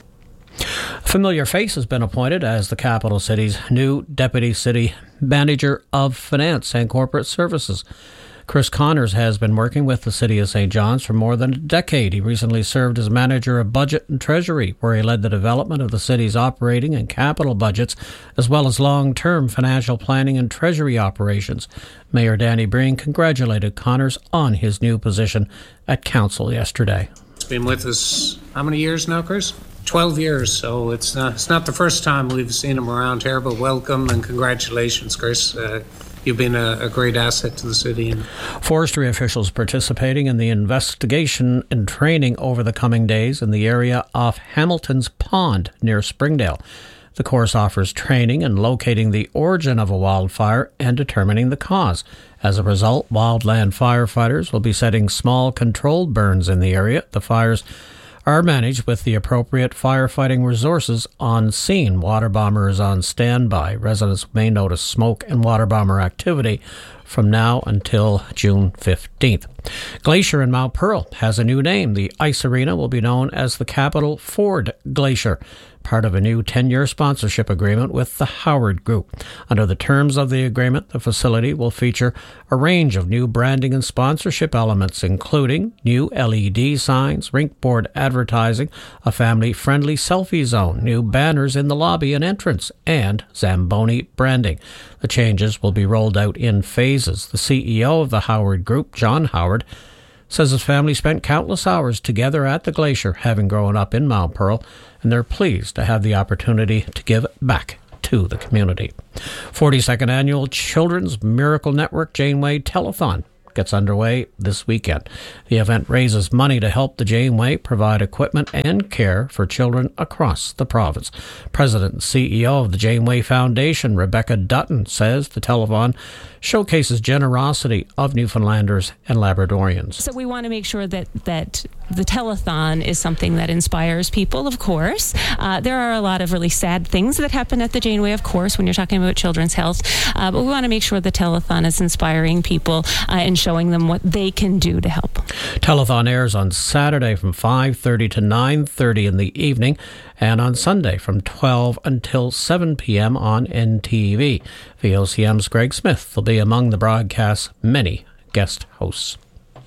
A familiar face has been appointed as the capital city's new Deputy City Manager of Finance and Corporate Services. Chris Connors has been working with the City of Saint John's for more than a decade. He recently served as Manager of Budget and Treasury, where he led the development of the city's operating and capital budgets, as well as long-term financial planning and treasury operations. Mayor Danny Breen congratulated Connors on his new position at Council yesterday. He's been with us how many years now, Chris? twelve years, so it's not, it's not the first time we've seen him around here, but welcome and congratulations, Chris. Uh, you've been a, a great asset to the city. And forestry officials participating in the investigation and training over the coming days in the area off Hamilton's Pond near Springdale. The course offers training in locating the origin of a wildfire and determining the cause. As a result, wildland firefighters will be setting small controlled burns in the area. The fires are managed with the appropriate firefighting resources on scene. Water bomber is on standby. Residents may notice smoke and water bomber activity from now until June fifteenth. Glacier in Mount Pearl has a new name. The ice arena will be known as the Capital Ford Glacier, part of a new ten-year sponsorship agreement with the Howard Group. Under the terms of the agreement, the facility will feature a range of new branding and sponsorship elements, including new L E D signs, rink board advertising, a family-friendly selfie zone, new banners in the lobby and entrance, and Zamboni branding. The changes will be rolled out in phases. The C E O of the Howard Group, John Howard, says his family spent countless hours together at the glacier, having grown up in Mount Pearl, and they're pleased to have the opportunity to give back to the community. forty-second Annual Children's Miracle Network Janeway Telethon gets underway this weekend. The event raises money to help the Janeway provide equipment and care for children across the province. President and C E O of the Janeway Foundation, Rebecca Dutton, says the telethon showcases generosity of Newfoundlanders and Labradorians. So we want to make sure that, that the telethon is something that inspires people, of course. Uh, there are a lot of really sad things that happen at the Janeway, of course, when you're talking about children's health. Uh, but we want to make sure the telethon is inspiring people uh, and showing them what they can do to help. Telethon airs on Saturday from five thirty to nine thirty in the evening, and on Sunday from twelve until seven p.m. on N T V. V O C M's Greg Smith will be among the broadcast's many guest hosts.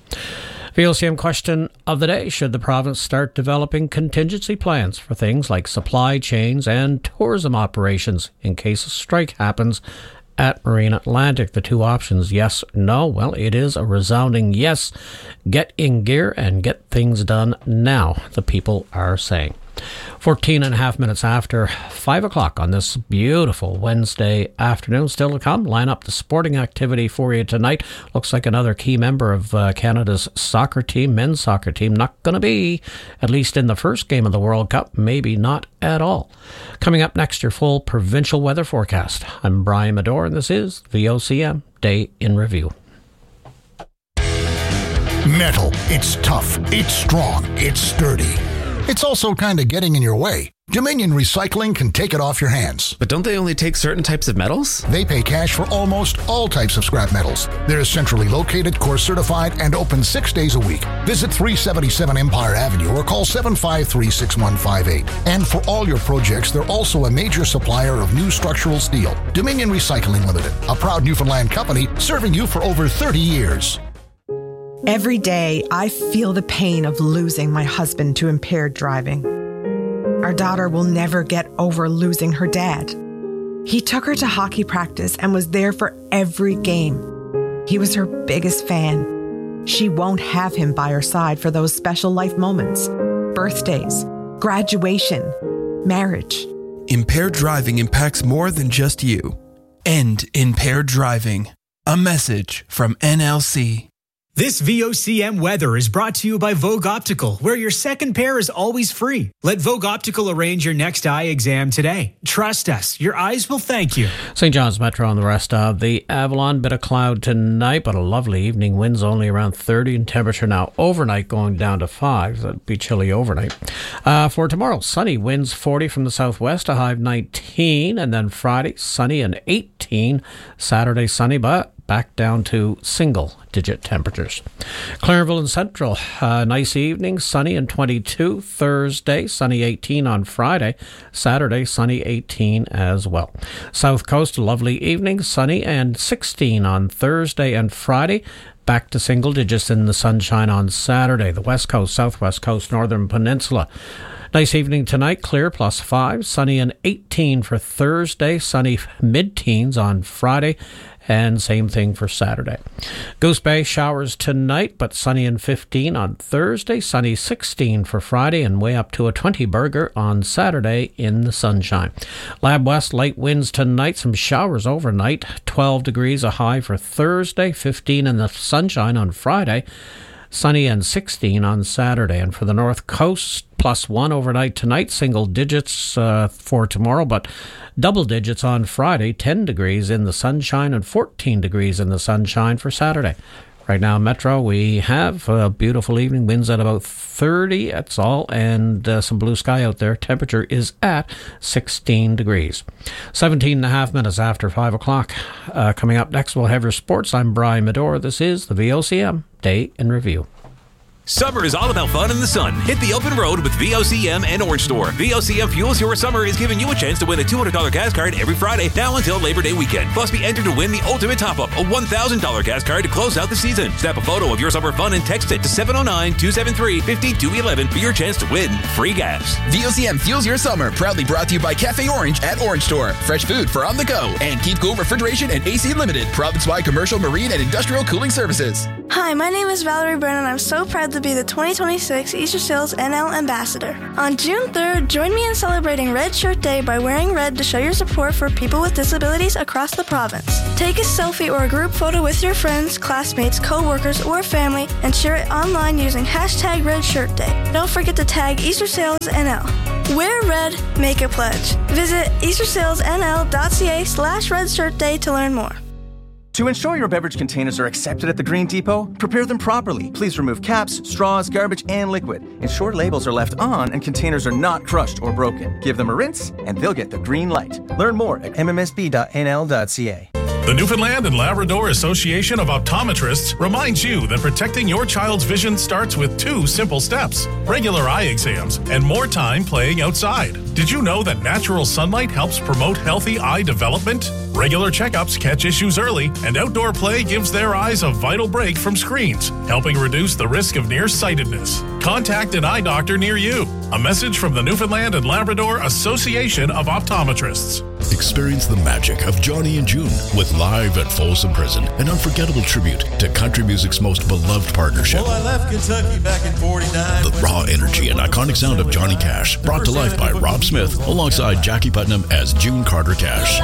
V O C M question of the day: should the province start developing contingency plans for things like supply chains and tourism operations in case a strike happens at Marine Atlantic? The two options, yes, no. Well, it is a resounding yes. Get in gear and get things done now, the people are saying. fourteen and a half minutes after five o'clock on this beautiful Wednesday afternoon. Still to come, line up the sporting activity for you tonight. Looks like another key member of uh, Canada's soccer team, men's soccer team, not going to be, at least in the first game of the World Cup, maybe not at all. Coming up next, your full provincial weather forecast. I'm Brian Medore, and this is V O C M Day in Review. Metal. It's tough. It's strong. It's sturdy. It's also kind of getting in your way. Dominion Recycling can take it off your hands. But don't they only take certain types of metals? They pay cash for almost all types of scrap metals. They're centrally located, course certified, and open six days a week. Visit three seventy-seven Empire Avenue or call seven five three, six one five eight. And for all your projects, they're also a major supplier of new structural steel. Dominion Recycling Limited, a proud Newfoundland company serving you for over thirty years. Every day, I feel the pain of losing my husband to impaired driving. Our daughter will never get over losing her dad. He took her to hockey practice and was there for every game. He was her biggest fan. She won't have him by her side for those special life moments, birthdays, graduation, marriage. Impaired driving impacts more than just you. End impaired driving. A message from N L C. This V O C M weather is brought to you by Vogue Optical, where your second pair is always free. Let Vogue Optical arrange your next eye exam today. Trust us, your eyes will thank you. Saint John's Metro and the rest of the Avalon. Bit of cloud tonight, but a lovely evening. Winds only around thirty, and temperature now overnight going down to five. That'd be chilly overnight. Uh, for tomorrow, sunny, winds forty from the southwest, a high of nineteen, and then Friday, sunny and eighteen. Saturday, sunny, but back down to single-digit temperatures. Clarenville and Central, uh, nice evening, sunny and twenty-two. Thursday, sunny eighteen on Friday. Saturday, sunny eighteen as well. South Coast, lovely evening, sunny and sixteen on Thursday and Friday. Back to single digits in the sunshine on Saturday. The West Coast, Southwest Coast, Northern Peninsula. Nice evening tonight, clear, plus five. Sunny and eighteen for Thursday. Sunny mid-teens on Friday. And same thing for Saturday. Goose Bay, showers tonight, but sunny and fifteen on Thursday. Sunny sixteen for Friday, and way up to a twenty burger on Saturday in the sunshine. Lab West, light winds tonight, some showers overnight. twelve degrees, a high for Thursday. fifteen in the sunshine on Friday. Sunny and sixteen on Saturday. And for the North Coast, plus one overnight tonight, single digits uh, for tomorrow, but double digits on Friday, ten degrees in the sunshine and fourteen degrees in the sunshine for Saturday. Right now, Metro, we have a beautiful evening. Winds at about thirty, that's all, and uh, some blue sky out there. Temperature is at sixteen degrees. seventeen and a half minutes after five o'clock. Uh, coming up next, we'll have your sports. I'm Brian Medora. This is the V O C M Day in Review. Summer is all about fun in the sun. Hit the open road with V O C M and Orange Store. V O C M Fuels Your Summer is giving you a chance to win a two hundred dollars gas card every Friday, now until Labor Day weekend. Plus, be entered to win the ultimate top-up, a one thousand dollars gas card to close out the season. Snap a photo of your summer fun and text it to seven oh nine, two seven three, five two one one for your chance to win free gas. V O C M Fuels Your Summer, proudly brought to you by Cafe Orange at Orange Store. Fresh food for on the go. And Keep Cool Refrigeration and A C Limited, province by Commercial, Marine, and Industrial Cooling Services. Hi, my name is Valerie Byrne, and I'm so proud to be the twenty twenty-six Easter Sales N L Ambassador. On June third, join me in celebrating Red Shirt Day by wearing red to show your support for people with disabilities across the province. Take a selfie or a group photo with your friends, classmates, co-workers, or family and share it online using hashtag Red Shirt Day. Don't forget to tag Easter Sales N L. Wear red, make a pledge. Visit easter sales n l dot c a slash red shirt day to learn more. To ensure your beverage containers are accepted at the Green Depot, prepare them properly. Please remove caps, straws, garbage, and liquid. Ensure labels are left on and containers are not crushed or broken. Give them a rinse, and they'll get the green light. Learn more at m m s b dot n l dot c a. The Newfoundland and Labrador Association of Optometrists reminds you that protecting your child's vision starts with two simple steps: regular eye exams and more time playing outside. Did you know that natural sunlight helps promote healthy eye development? Regular checkups catch issues early, and outdoor play gives their eyes a vital break from screens, helping reduce the risk of nearsightedness. Contact an eye doctor near you. A message from the Newfoundland and Labrador Association of Optometrists. Experience the magic of Johnny and June with Live at Folsom Prison, an unforgettable tribute to country music's most beloved partnership. Well, I left Kentucky back in forty-nine. The raw energy and iconic sound of Johnny Cash, brought to life by Rob Smith, alongside Jackie Putnam as June Carter Cash.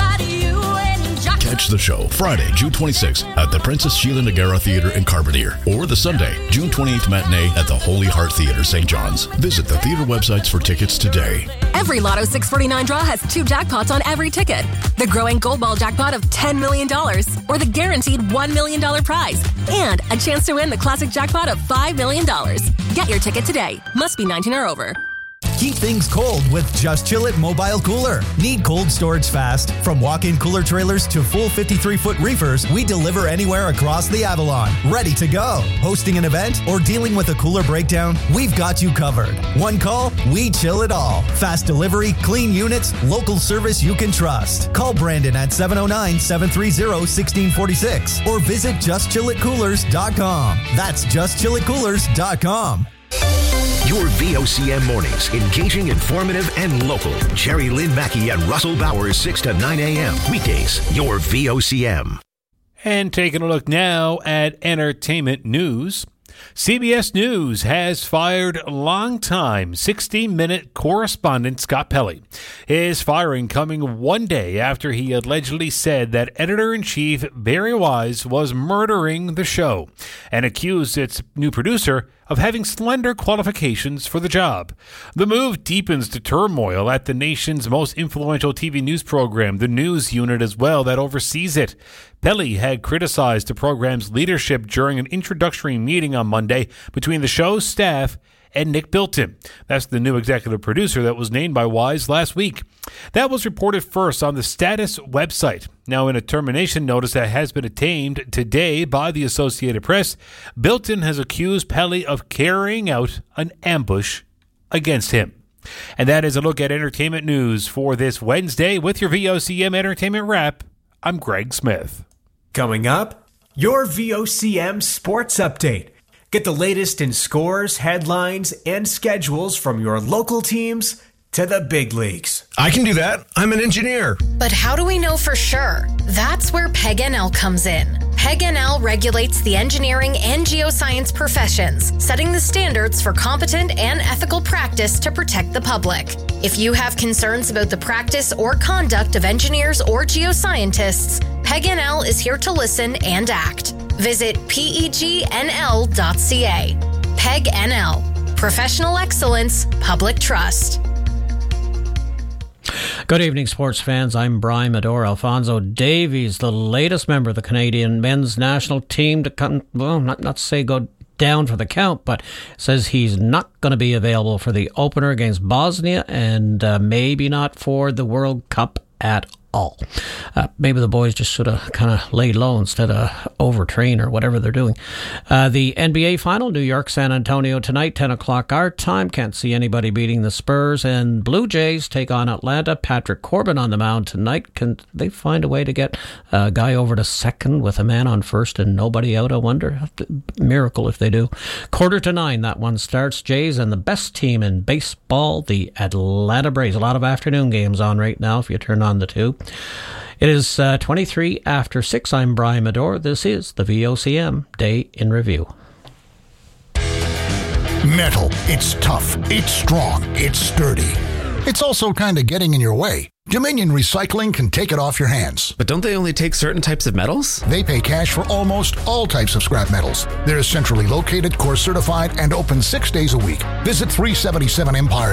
Catch the show Friday, June twenty-sixth at the Princess Sheila Nagara Theatre in Carbonear, or the Sunday, June twenty-eighth matinee at the Holy Heart Theatre, Saint John's. Visit the theatre websites for tickets today. Every Lotto six forty-nine draw has two jackpots on every ticket. The growing Gold Ball jackpot of ten million dollars, or the guaranteed one million dollars prize, and a chance to win the classic jackpot of five million dollars. Get your ticket today. Must be nineteen or over. Keep things cold with Just Chill It Mobile Cooler. Need cold storage fast? From walk-in cooler trailers to full fifty-three foot reefers, we deliver anywhere across the Avalon. Ready to go. Hosting an event or dealing with a cooler breakdown? We've got you covered. One call, we chill it all. Fast delivery, clean units, local service you can trust. Call Brandon at seven oh nine, seven three zero, one six four six or visit just chill it coolers dot com. That's just chill it coolers dot com. Your V O C M mornings, engaging, informative, and local. Jerry Lynn Mackey and Russell Bowers, six to nine a.m. Weekdays, your V O C M. And taking a look now at entertainment news. C B S News has fired longtime sixty-minute correspondent Scott Pelley. His firing coming one day after he allegedly said that editor-in-chief Barry Wise was murdering the show and accused its new producer of having slender qualifications for the job. The move deepens the turmoil at the nation's most influential T V news program, the news unit as well, that oversees it. Pelley had criticized the program's leadership during an introductory meeting on Monday between the show's staff and Nick Bilton. That's the new executive producer that was named by Wise last week. That was reported first on the Status website. Now, in a termination notice that has been obtained today by the Associated Press, Bilton has accused Pelley of carrying out an ambush against him. And that is a look at entertainment news for this Wednesday with your V O C M Entertainment Wrap. I'm Greg Smith. Coming up, your V O C M Sports Update. Get the latest in scores, headlines, and schedules from your local teams to the big leagues. I can do that. I'm an engineer. But how do we know for sure? That's where P E G N L comes in. P E G N L regulates the engineering and geoscience professions, setting the standards for competent and ethical practice to protect the public. If you have concerns about the practice or conduct of engineers or geoscientists, P E G N L is here to listen and act. Visit P E G N L dot C A. P E G N L. Professional excellence, public trust. Good evening, sports fans. I'm Brian Medor. Alfonso Davies, the latest member of the Canadian men's national team to come, well, not, not to say go down for the count, but says he's not going to be available for the opener against Bosnia and uh, maybe not for the World Cup at all. Uh, maybe the boys just should have kind of laid low instead of overtrain or whatever they're doing. Uh, the N B A final, New York, San Antonio tonight, ten o'clock our time. Can't see anybody beating the Spurs. And Blue Jays take on Atlanta. Patrick Corbin on the mound tonight. Can they find a way to get a guy over to second with a man on first and nobody out, I wonder? Miracle if they do. Quarter to nine, that one starts. Jays and the best team in baseball, the Atlanta Braves. A lot of afternoon games on right now if you turn on the tube. It is uh, twenty-three after six. I'm Brian Medor. This is the V O C M Day in Review. Metal. It's tough. It's strong. It's sturdy. It's also kind of getting in your way. Dominion Recycling can take it off your hands. But don't they only take certain types of metals? They pay cash for almost all types of scrap metals. They're centrally located, course certified, and open six days a week. Visit three seventy-seven Empire